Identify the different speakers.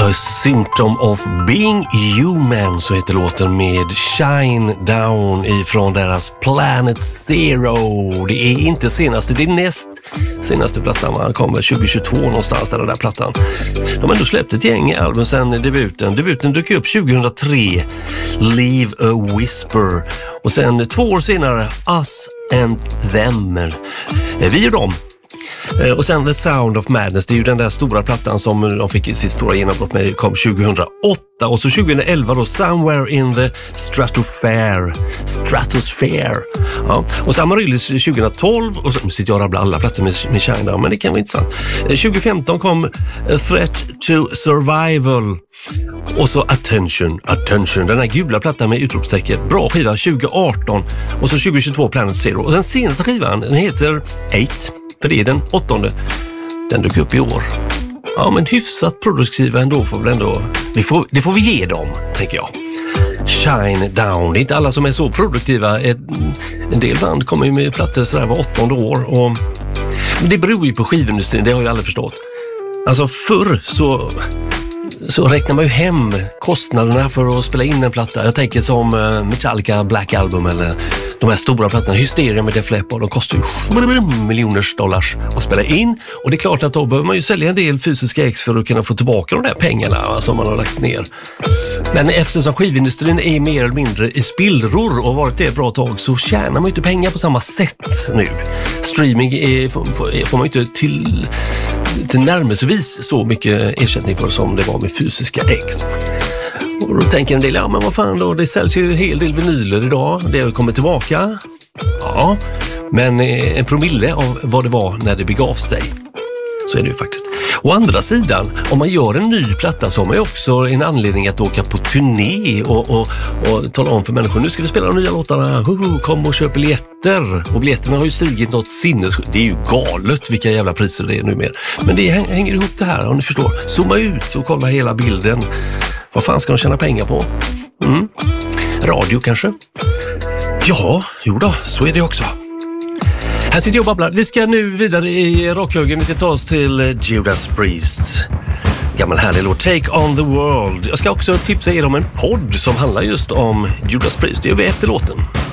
Speaker 1: A Symptom of Being Human, så heter låten, med Shine Down ifrån deras Planet Zero. Det är inte senaste, det är näst senaste plattan. Man kommer 2022 någonstans där, den där plattan. De har ändå släppt ett gäng album sedan debuten. Debuten dök upp 2003, Leave a Whisper. Och sen 2 år senare, Us and Them. Vi och dem. Och sen The Sound of Madness, det är ju den där stora plattan som de fick sitt stora genombrott med, kom 2008. Och så 2011 då, Somewhere in the Stratosphere. Ja. Och så Amaryllis 2012, och så sitter jag och rabblar alla plattor med China, men det kan vara intressant. 2015 kom A Threat to Survival. Och så Attention, den här gula plattan med utropstecken, bra skiva 2018. Och så 2022 Planet Zero. Och den senaste skivan, den heter 8. För det är den 8:e. Den dök upp i år. Ja, men hyfsat produktiva ändå får väl ändå... Det får vi ge dem, tänker jag. Shine Down. Det är inte alla som är så produktiva. En del band kommer ju med plattor sådär var 8:e år. Men det beror ju på skivindustrin, det har ju alla förstått. Alltså förr så räknar man ju hem kostnaderna för att spela in en platta. Jag tänker som Metallica Black Album eller de här stora plattorna, Hysteria med Def Leppard, de kostar ju miljoners dollars att spela in. Och det är klart att då behöver man ju sälja en del fysiska ex för att kunna få tillbaka de där pengarna som man har lagt ner. Men eftersom skivindustrin är mer eller mindre i spillror och varit det ett bra tag, så tjänar man ju inte pengar på samma sätt nu. Streaming får man ju inte till närmelsevis så mycket ersättning för som det var med fysiska ex. Och då tänker en del, ja men vad fan då, det säljs ju en hel del vinyler idag, det har kommit tillbaka. Ja, men en promille av vad det var när det begav sig. Så är det ju faktiskt. Å andra sidan, om man gör en ny platta så har man ju också en anledning att åka på turné och tala om för människor, nu ska vi spela de nya låtarna, kom och köp biljetter. Och biljetterna har ju stigit något sinnes. Det är ju galet vilka jävla priser det är nu mer. Men det hänger ihop det här, om ni förstår. Zooma ut och kolla hela bilden. Vad fan ska de tjäna pengar på? Radio kanske? Ja, jo då, så är det också. Här sitter jag och babblar. Vi ska nu vidare i rockhögen. Vi ska ta oss till Judas Priest. Gammal härlig låt, Take on the World. Jag ska också tipsa er om en podd som handlar just om Judas Priest. Det gör vi efter låten.